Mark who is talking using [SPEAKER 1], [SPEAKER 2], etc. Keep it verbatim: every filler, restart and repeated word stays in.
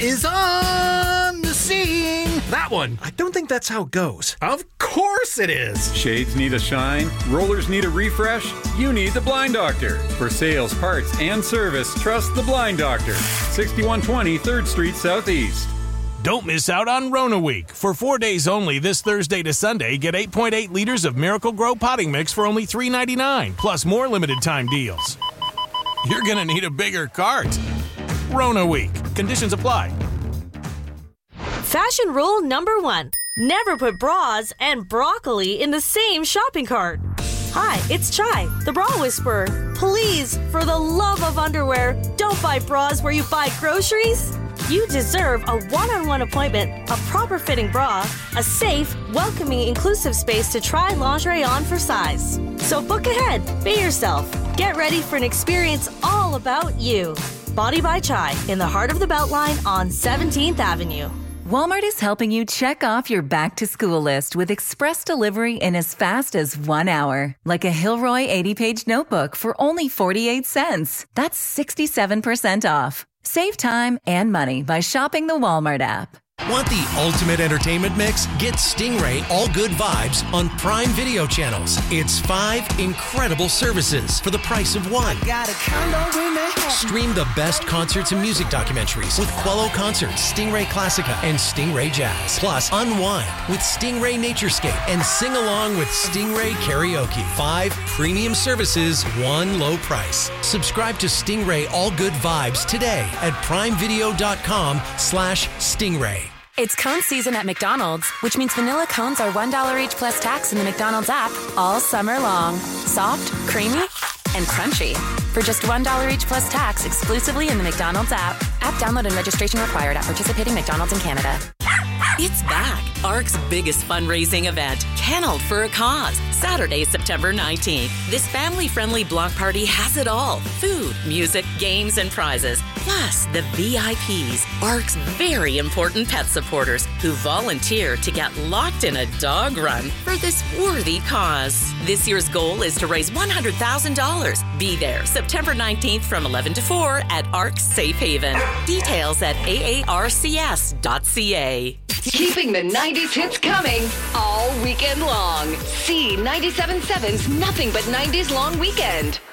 [SPEAKER 1] is on the scene.
[SPEAKER 2] That one.
[SPEAKER 1] I don't think that's how it goes.
[SPEAKER 2] Of course it is.
[SPEAKER 3] Shades need a shine, rollers need a refresh, you need the Blind Doctor. For sales, parts, and service, trust the Blind Doctor. sixty-one twenty third Street Southeast.
[SPEAKER 4] Don't miss out on Rona Week. For four days only this Thursday to Sunday, get eight point eight liters of Miracle Grow potting mix for only three ninety-nine, plus more limited time deals. You're going to need a bigger cart. Rona Week. Conditions apply.
[SPEAKER 5] Fashion rule number one. Never put bras and broccoli in the same shopping cart. Hi, it's Chai, the Bra Whisperer. Please, for the love of underwear, don't buy bras where you buy groceries. You deserve a one-on-one appointment, a proper fitting bra, a safe, welcoming, inclusive space to try lingerie on for size. So book ahead, be yourself. Get ready for an experience all about you. Body by Chai, in the heart of the Beltline on seventeenth Avenue.
[SPEAKER 6] Walmart is helping you check off your back-to-school list with express delivery in as fast as one hour. Like a Hilroy eighty-page notebook for only forty-eight cents. That's sixty-seven percent off. Save time and money by shopping the Walmart app.
[SPEAKER 7] Want the ultimate entertainment mix? Get Stingray All Good Vibes on Prime Video channels. It's five incredible services for the price of one.
[SPEAKER 8] Got a condo in Manhattan.
[SPEAKER 7] Stream the best concerts and music documentaries with Quello Concerts, Stingray Classica, and Stingray Jazz. Plus, unwind with Stingray Naturescape and sing along with Stingray Karaoke. Five premium services, one low price. Subscribe to Stingray All Good Vibes today at primevideo.com slash Stingray.
[SPEAKER 9] It's cone season at McDonald's, which means vanilla cones are one dollar each plus tax in the McDonald's app all summer long. Soft, creamy, and crunchy. For just one dollar each plus tax exclusively in the McDonald's app. App download and registration required at participating McDonald's in Canada.
[SPEAKER 10] It's back. A R C's biggest fundraising event, Kenneled for a Cause, Saturday, September nineteenth. This family-friendly block party has it all. Food, music, games, and prizes. Plus, the V I Ps, A R C's very important pet supporters who volunteer to get locked in a dog run for this worthy cause. This year's goal is to raise one hundred thousand dollars. Be there September nineteenth from eleven to four at A R C's Safe Haven. Details at A A R C S dot C A.
[SPEAKER 11] Keeping the nineties hits coming all weekend long. See ninety-seven point seven's Nothing But nineties Long Weekend.